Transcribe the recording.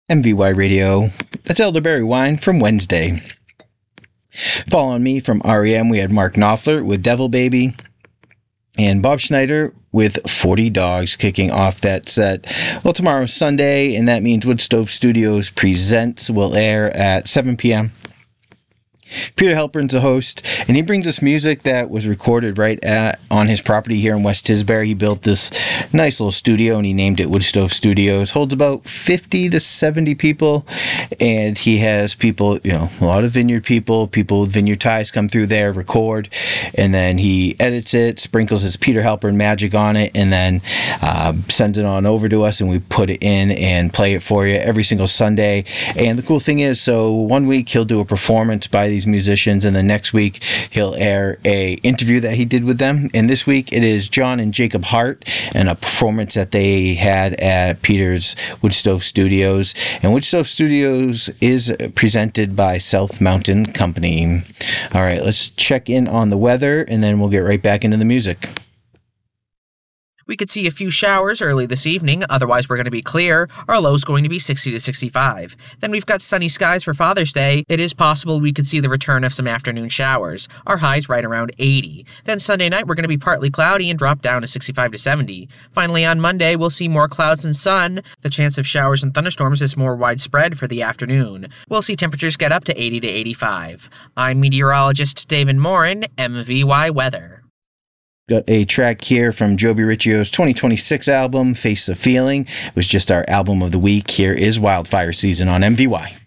MVY Radio. That's Elderberry Wine from Wednesday. Following me from REM, we had Mark Knopfler with Devil Baby and Bob Schneider with 40 Dogs kicking off that set. Well, tomorrow's Sunday, and that means Woodstove Studios Presents will air at 7 p.m. Peter Halpern's the host, and he brings us music that was recorded right on his property here in West Tisbury. He built this nice little studio, and he named it Woodstove Studios. Holds about 50 to 70 people, and he has people, a lot of vineyard people with vineyard ties come through there, record, and then he edits it, sprinkles his Peter Halpern magic on it, and then sends it on over to us, and we put it in and play it for you every single Sunday. And the cool thing is, so one week he'll do a performance by these musicians, and the next week he'll air a interview that he did with them. And this week it is John and Jacob Hart and a performance that they had at Peter's Woodstove Studios. And Woodstove Studios is presented by South Mountain Company. All right, let's check in on the weather, and then we'll get right back into the music. We could see a few showers early this evening, otherwise we're going to be clear. Our low's going to be 60 to 65. Then we've got sunny skies for Father's Day. It is possible we could see the return of some afternoon showers. Our high's right around 80. Then Sunday night we're going to be partly cloudy and drop down to 65 to 70. Finally on Monday we'll see more clouds and sun. The chance of showers and thunderstorms is more widespread for the afternoon. We'll see temperatures get up to 80 to 85. I'm meteorologist David Morin, MVY Weather. Got a track here from Joby Riccio's 2026 album, Face the Feeling. It was just our album of the week. Here is Wildfire Season on MVY.